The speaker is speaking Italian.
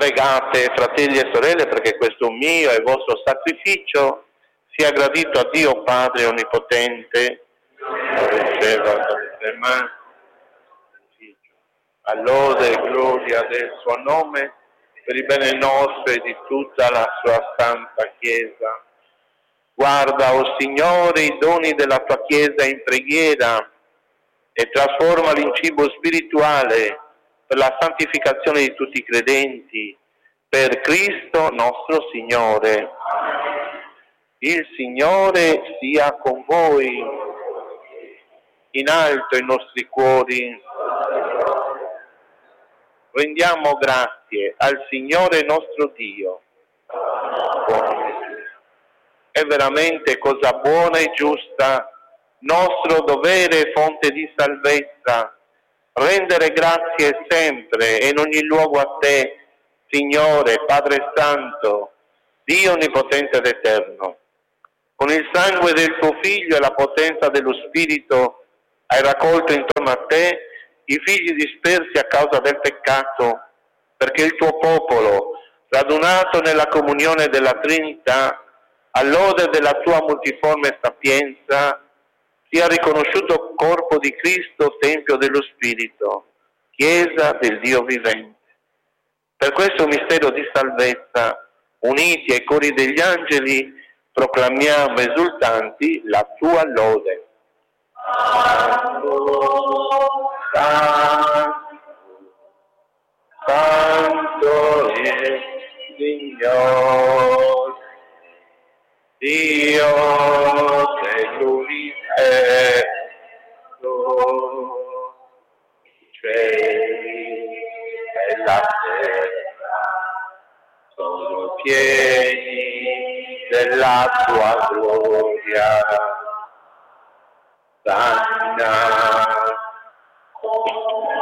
Pregate, fratelli e sorelle, perché questo mio e vostro sacrificio sia gradito a Dio Padre Onnipotente, riceva dalle mani, a lode e gloria del suo nome, per il bene nostro e di tutta la sua santa Chiesa. Guarda, o Signore, i doni della tua Chiesa in preghiera e trasformali in cibo spirituale per la santificazione di tutti i credenti, per Cristo nostro Signore. Il Signore sia con voi. In alto i nostri cuori. Rendiamo grazie al Signore nostro Dio. È veramente cosa buona e giusta, nostro dovere e fonte di salvezza, rendere grazie sempre e in ogni luogo a Te, Signore, Padre Santo, Dio Onnipotente ed Eterno. Con il sangue del Tuo Figlio e la potenza dello Spirito hai raccolto intorno a Te i figli dispersi a causa del peccato, perché il Tuo popolo, radunato nella comunione della Trinità, all'ode della Tua multiforme sapienza, sia riconosciuto corpo di Cristo, Tempio dello Spirito, Chiesa del Dio vivente. Per questo mistero di salvezza, uniti ai cori degli angeli, proclamiamo esultanti la Tua lode. Santo, Santo, Santo è il Signore, Dio dell'universo, i cieli e la terra sono pieni della Tua gloria. Sanna